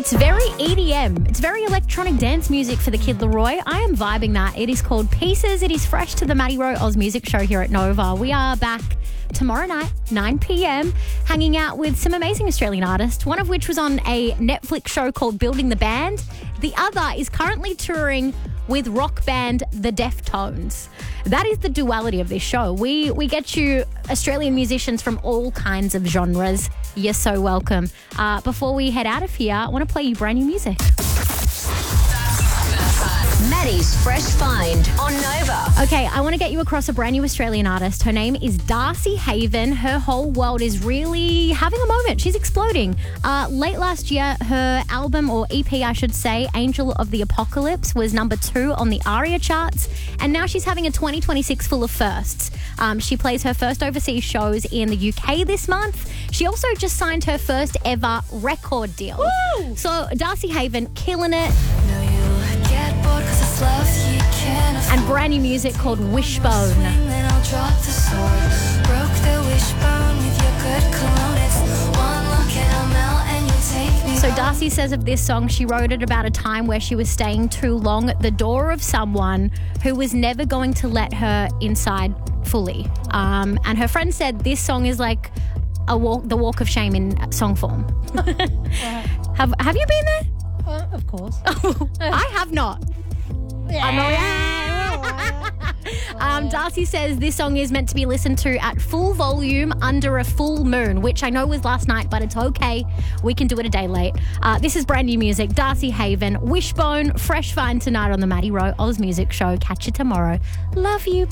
It's very EDM. It's very electronic dance music for the Kid Leroy. I am vibing that. It is called Pieces. It is fresh to the Maddie Rowe Oz Music Show here at Nova. We are back tomorrow night, 9 p.m, hanging out with some amazing Australian artists, one of which was on a Netflix show called Building the Band. The other is currently touring with rock band The Deftones. That is the duality of this show. We get you Australian musicians from all kinds of genres. You're so welcome. Before we head out of here, I want to play you brand new music. Maddie's Fresh Find on Nova. Okay, I want to get you across a brand new Australian artist. Her name is Darcy Haven. Her whole world is really having a moment. She's exploding. Late last year, her album, or EP I should say, Angel of the Apocalypse, was number 2 on the ARIA charts. And now she's having a 2026 full of firsts. She plays her first overseas shows in the UK this month. She also just signed her first ever record deal. Woo! So Darcy Haven, killing it. And brand new music called Wishbone. So Darcy says of this song, she wrote it about a time where she was staying too long at the door of someone who was never going to let her inside fully. And her friend said this song is like the walk of shame in song form. Have you been there? Of course. I have not. Darcy says this song is meant to be listened to at full volume under a full moon, which I know was last night, but it's okay. We can do it a day late. This is brand new music. Darcy Haven, Wishbone, fresh find tonight on the Maddie Rowe Oz Music Show. Catch you tomorrow. Love you.